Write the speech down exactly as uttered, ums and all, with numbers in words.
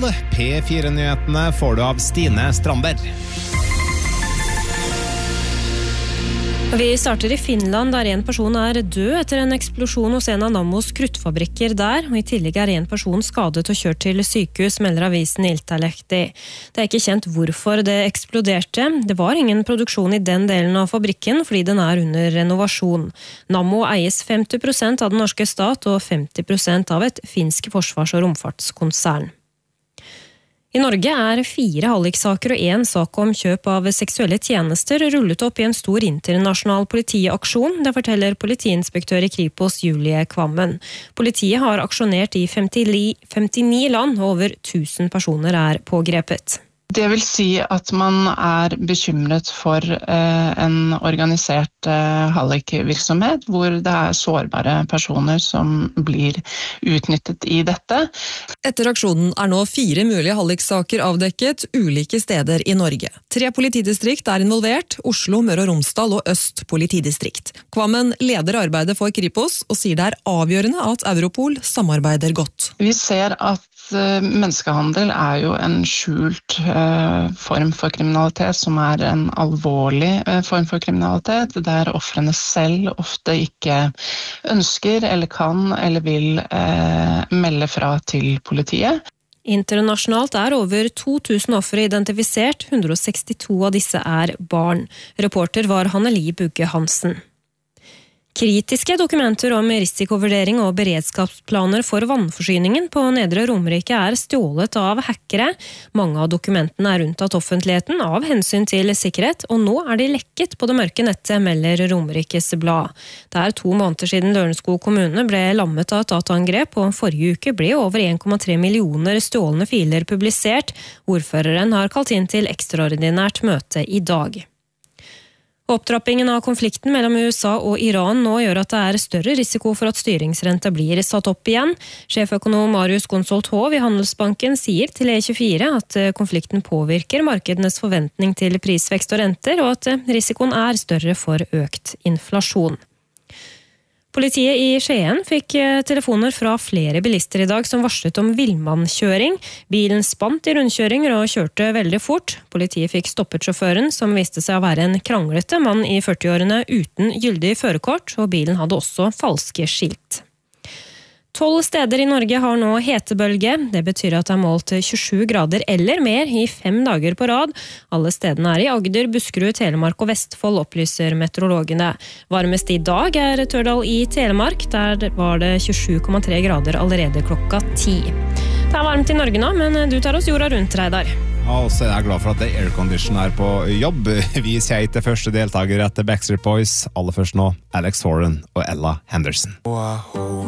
P fire-nyhetene får du av Stine Strandberg. Vi starter i Finland, der en person er død etter en eksplosjon hos en av Nammos kruttfabrikker der, og i tillegg er en person skadet og kjørt til sykehus, melder avisen Iltalehti. Det er ikke kjent hvorfor det eksploderte. Det var ingen produksjon i den delen av fabrikken, fordi den er under renovasjon. Nammo eies femti prosent av den norske stat og femti prosent av et finsk forsvars- og romfartskonsern. I Norge er fire halliksaker og en sak om kjøp av seksuelle tjenester rullet opp i en stor internasjonal politiaksjon, det forteller politiinspektør i Kripos Julie Kvammen. Politiet har aksjonert i femtini land, og over tusen personer er pågrepet. Det vil si at man er bekymret for eh, en organisert eh, hallikvirksomhet, hvor det er sårbare personer som blir utnyttet i dette. Etter aksjonen er nå fire mulige halliksaker avdekket ulike steder i Norge. Tre politidistrikt er involvert, Oslo, Møre og Romsdal og Øst politidistrikt. Kvammen leder arbeidet for Kripos og sier det er avgjørende at Europol samarbeider godt. Vi ser at menneskehandel er jo en skjult eh, form for kriminalitet, som er en alvorlig eh, form for kriminalitet, der ofrene selv ofte ikke ønsker eller kan eller vil eh, melde fra til politiet. Internasjonalt er over to tusen ofre identifisert, hundre og sekstito av disse er barn. Reporter var Hanneli Bugge Hansen. Kritiske dokumenter om risikovurdering og beredskapsplaner for vannforsyningen på Nedre Romerike er stjålet av hackere. Mange av dokumentene er unntatt offentligheten av hensyn til sikkerhet, og nå er de lekket på det mørke nettet, melder Romerikes blad. Det er to måneder siden Lørenskog kommune ble lammet av et dataangrep, og forrige uke ble over en komma tre millioner stjålne filer publisert. Ordføreren har kalt inn til ekstraordinært møte i dag. Opptrappingen av konflikten mellom U S A og Iran nå gjør at det er større risiko for at styringsrenta blir satt opp igjen. Sjeføkonom Marius Gonsolt Hov i Handelsbanken sier til E tjuefire at konflikten påvirker markedenes forventning til prisvekst og renter, og at risikoen er større for økt inflasjon. Politiet i Skien fikk telefoner fra flere bilister i dag som varslet om villmannkjøring. Bilen spant i rundkjøringer og kjørte veldig fort. Politiet fikk stoppet sjåføren, som viste seg å være en kranglete mann i førtiårene uten gyldig førerkort, og bilen hadde også falske skilt. Tolv steder i Norge har nå hetebølge. Det betyr at det er målt tjuesju grader eller mer i fem dager på rad. Alle stedene er i Agder, Buskerud, Telemark og Vestfold, opplyser meteorologene. Varmest i dag er Tørdal i Telemark. Der var det tjuesju komma tre grader allerede klokka ti. Det er varmt i Norge nå, men du tar oss jorda rundt, Reidar. Ja, og så er jeg glad for at det er aircondition her på jobb. Vi sier til første deltaker etter Backstreet Boys. Aller først nå, Alex Warren og Ella Henderson.